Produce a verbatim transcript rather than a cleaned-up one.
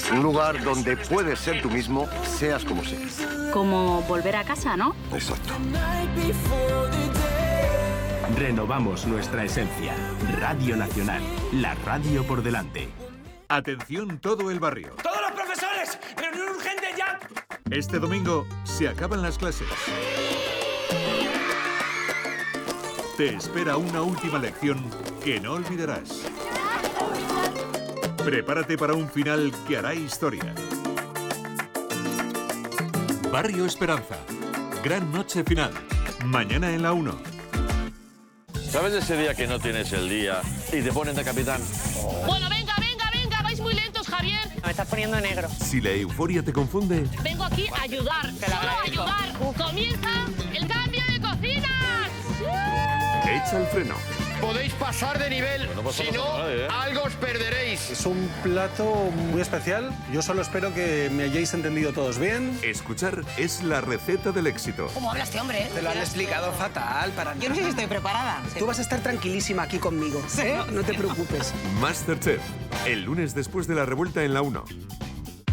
Un lugar donde puedes ser tú mismo, seas como seas. Como volver a casa, ¿no? Exacto. Renovamos nuestra esencia. Radio Nacional, la radio por delante. Atención todo el barrio. ¡Todos los profesores! ¡Reunión urgente ya! Este domingo se acaban las clases. Te espera una última lección que no olvidarás. Prepárate para un final que hará historia. Barrio Esperanza. Gran noche final. Mañana en la uno. ¿Sabes ese día que no tienes el día y te ponen de capitán? Bueno, venga, venga, venga, vais muy lentos, Javier. Me estás poniendo negro. Si la euforia te confunde... Vengo aquí a ayudar, solo a ayudar. Comienza el cambio de cocinas. Echa el freno. Podéis pasar de nivel, no si no, nadie, ¿eh? algo os perderéis. Es un plato muy especial. Yo solo espero que me hayáis entendido todos bien. Escuchar es la receta del éxito. ¿Cómo habla este hombre? Te lo han explicado fatal para Yo no sé si estoy preparada. Tú vas a estar tranquilísima aquí conmigo. ¿Sí? No te preocupes. Masterchef. El lunes después de la revuelta en la uno.